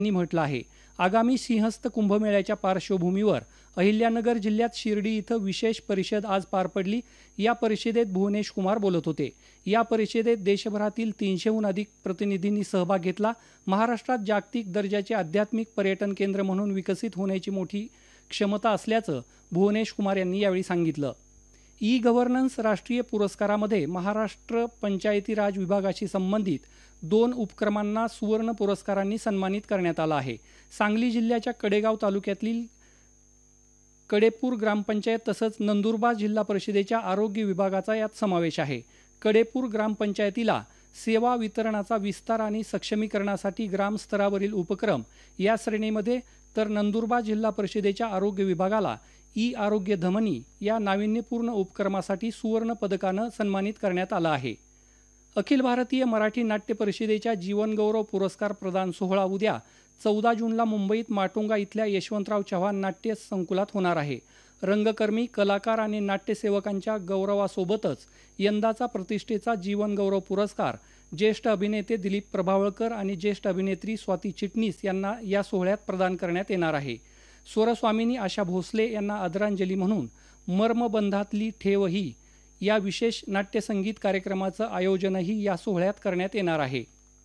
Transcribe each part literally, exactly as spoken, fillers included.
यांनी म्हटलं आहे. आगामी सिंहस्थ कुंभमेळ्याच्या पार्श्वभूमीवर अहिल्यानगर जिल्ह्यात शिर्डी इथं विशेष परिषद आज पार पडली. या परिषदेत भुवनेश कुमार बोलत होते. या परिषदेत देशभरातील तीनशेहून अधिक प्रतिनिधींनी सहभाग घेतला. महाराष्ट्रात जागतिक दर्जाचे आध्यात्मिक पर्यटन केंद्र म्हणून विकसित होण्याची मोठी क्षमता असल्याचं भुवनेश कुमार यांनी यावेळी सांगितलं. ई गव्हर्नन्स राष्ट्रीय पुरस्कारामध्ये महाराष्ट्र पंचायती राज विभागाशी संबंधित दोन उपक्रमांना सुवर्ण पुरस्कारांनी सन्मानित करण्यात आलं आहे. सांगली जिल्ह्याच्या कडेगाव तालुक्यातील कडेपूर ग्रामपंचायत तसंच नंदुरबार जिल्हा परिषदेच्या आरोग्य विभागाचा यात समावेश आहे. कडेपूर ग्रामपंचायतीला सेवा वितरणाचा विस्तार आणि सक्षमीकरणासाठी ग्रामस्तरावरील उपक्रम या श्रेणीमध्ये, तर नंदुरबार जिल्हा परिषदेच्या आरोग्य विभागाला ई आरोग्य धमनी या नाविन्यपूर्ण उपक्रमासाठी सुवर्ण पदकानं सन्मानित करण्यात आलं आहे. अखिल भारतीय मराठी नाट्य परिषदेच्या जीवनगौरव पुरस्कार प्रदान सोहळा उद्या चौदा जूनला मुंबईत माटुंगा इथल्या यशवंतराव चव्हाण नाट्य संकुलात होणार आहे. रंगकर्मी, कलाकार आणि नाट्यसेवकांच्या गौरवासोबतच यंदाचा प्रतिष्ठेचा जीवनगौरव पुरस्कार ज्येष्ठ अभिनेते दिलीप प्रभावळकर आणि ज्येष्ठ अभिनेत्री स्वाती चिटणीस यांना या सोहळ्यात प्रदान करण्यात येणार आहे. स्वरस्वामिनी आशा भोसले यांना आदरांजली म्हणून मर्मबंधातली ठेव ही या विशेष नाट्यसंगीत कार्यक्रमाचं आयोजनही या सोहळ्यात करण्यात येणार आहे.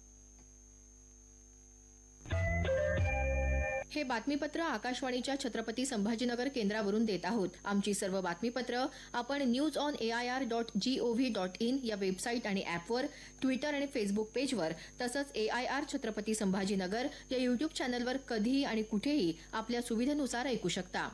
हे बातमीपत्र आकाशवाणीच्या छत्रपती संभाजीनगर केंद्रावरून देत आहोत. आमची सर्व बातमीपत्र आपण news on A I R dot G O V dot in या वेबसाईट आणि ॲपवर, ट्विटर आणि फेसबुक पेजवर तसंच ए आय आर छत्रपती संभाजीनगर या यूट्यूब चॅनलवर कधीही आणि कुठेही आपल्या सुविधेनुसार ऐकू शकता.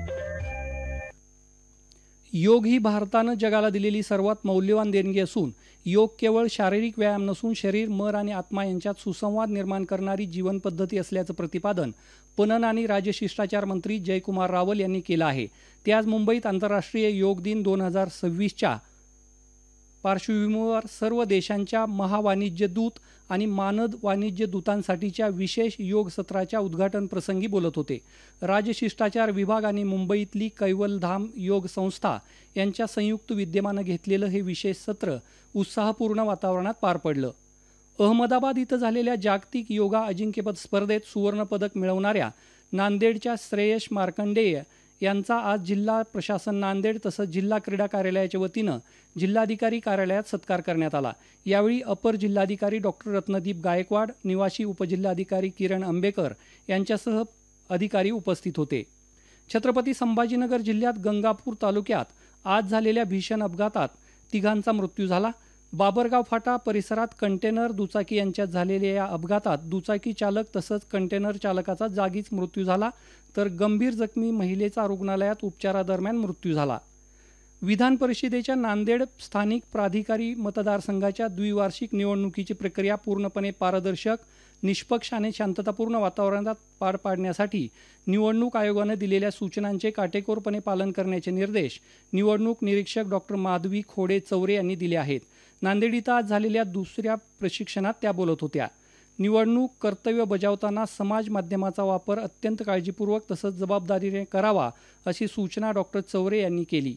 योग ही भारतानं जगाला दिलेली सर्वात मौल्यवान देणगी असून योग केवळ शारीरिक व्यायाम नसून शरीर, मन आणि आत्मा यांच्यात सुसंवाद निर्माण करणारी जीवन पद्धती असल्याचं प्रतिपादन पणन आणि राजशिष्टाचार मंत्री जयकुमार रावल यांनी केलं आहे. ते आज मुंबईत आंतरराष्ट्रीय योग दिन दोन हजार सव्वीसच्या पार्श्वभूमीवर सर्व देशांच्या महावाणिज्य दूत आणि मानद वाणिज्य दूतांसाठीच्या विशेष योग सत्राच्या उद्घाटन प्रसंगी बोलत होते. राजशिष्टाचार विभाग आणि मुंबईतली कैवलधाम योग संस्था यांच्या संयुक्त विद्यमानं घेतलेलं हे विशेष सत्र उत्साहपूर्ण वातावरणात पार पडलं. अहमदाबाद इथं झालेल्या जागतिक योगा अजिंक्यपद स्पर्धेत सुवर्णपदक मिळवणाऱ्या नांदेडच्या श्रेयश मार्कंडेय यांचा आज जिल्हा प्रशासन नांदेड तसंच जिल्हा क्रीडा कार्यालयाच्या वतीनं जिल्हाधिकारी कार्यालयात सत्कार करण्यात आला. यावेळी अपर जिल्हाधिकारी डॉक्टर रत्नदीप गायकवाड, निवासी उपजिल्हाधिकारी किरण आंबेकर यांच्यासह अधिकारी उपस्थित होते. छत्रपती संभाजीनगर जिल्ह्यात गंगापूर तालुक्यात आज झालेल्या भीषण अपघातात तिघांचा मृत्यू झाला. बाबरगाव फाटा परिसरात कंटेनर दुचाकी यांच्यात झालेल्या या अपघातात दुचाकी चालक तसंच कंटेनर चालकाचा जागीच मृत्यू झाला, तर गंभीर जखमी महिलेचा रुग्णालयात उपचारादरम्यान मृत्यू झाला. विधान परिषदेच्या नांदेड स्थानिक प्राधिकारी मतदारसंघाच्या द्विवार्षिक निवडणुकीची प्रक्रिया पूर्णपणे पारदर्शक, निष्पक्ष आणि शांततापूर्ण वातावरणात पार पाडण्यासाठी निवडणूक आयोगानं दिलेल्या सूचनांचे काटेकोरपणे पालन करण्याचे निर्देश निवडणूक निरीक्षक डॉक्टर माधवी खोडे चौरे यांनी दिले आहेत. नांदेड इथं आज झालेल्या दुसऱ्या प्रशिक्षणात त्या बोलत होत्या. निवडणूक कर्तव्य बजावताना समाज माध्यमाचा वापर अत्यंत काळजीपूर्वक तसंच जबाबदारीने करावा अशी सूचना डॉक्टर चौरे यांनी केली.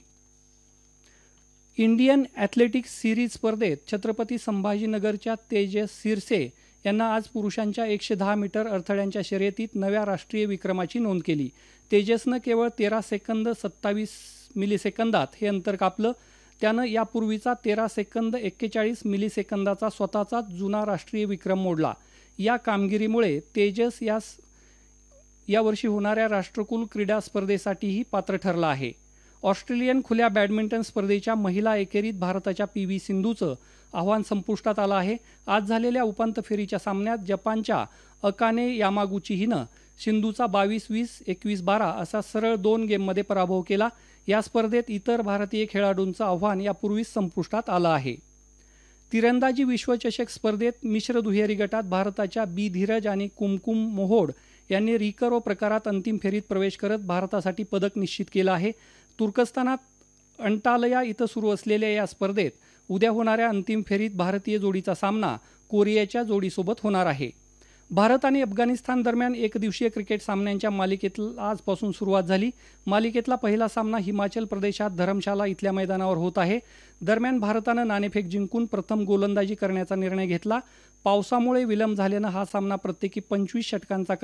इंडियन ॲथलेटिक्स सिरीज स्पर्धेत छत्रपती संभाजीनगरच्या तेजस सिरसे यांना आज पुरुषांच्या एकशे दहा मीटर अडथळ्यांच्या शर्यतीत नव्या राष्ट्रीय विक्रमाची नोंद केली. तेजसनं केवळ तेरा सेकंद सत्तावीस मिलीसेकंदात हे अंतर कापलं. त्यानं यापूर्वीचा तेरा सेकंद एक्केचाळीस मिलीसेकंदाचा स्वतःचा जुना राष्ट्रीय विक्रम मोडला. या कामगिरीमुळे तेजस यास यावर्षी होणाऱ्या राष्ट्रकुल क्रीडा स्पर्धेसाठीही पात्र ठरला आहे. ऑस्ट्रेलियन खुल्या बॅडमिंटन स्पर्धेच्या महिला एकेरीत भारताच्या पी व्ही सिंधूचं आव्हान संपुष्टात आलं आहे. आज झालेल्या उपांत्य फेरीच्या सामन्यात जपानच्या अकाने यामागुची हिनं सिंधूचा बावीस वीस एकवीस बारा असा सरळ दोन गेममध्ये पराभव केला. या स्पर्धेत इतर भारतीय खेळाडूंचं आव्हान यापूर्वीच संपुष्टात आलं आहे. तिरंदाजी विश्वचषक स्पर्धेत मिश्र दुहेरी गटात भारताच्या बी धीरज आणि कुमकुम मोहोड यांनी रिकर्व प्रकारात अंतिम फेरीत प्रवेश करत भारतासाठी पदक निश्चित केलं आहे. तुर्कस्तानात अंटालया इथं सुरू असलेल्या या स्पर्धेत उद्या होणाऱ्या अंतिम फेरीत भारतीय जोडीचा सामना कोरियाच्या जोडीसोबत होणार आहे. भारत आणि अफगाणिस्तान दरम्यान एकदिवसीय क्रिकेट सामन्यांच्या मालिकेला आजपासून सुरुवात झाली. मालिकेतला पहिला सामना हिमाचल प्रदेशात धरमशाला इथल्या मैदानावर होत आहे. दरम्यान भारतानं नाणेफेक जिंकून प्रथम गोलंदाजी करण्याचा निर्णय घेतला. पावसामुळे विलंब झाल्यानं हा सामना प्रत्येकी पंचवीस षटकांचा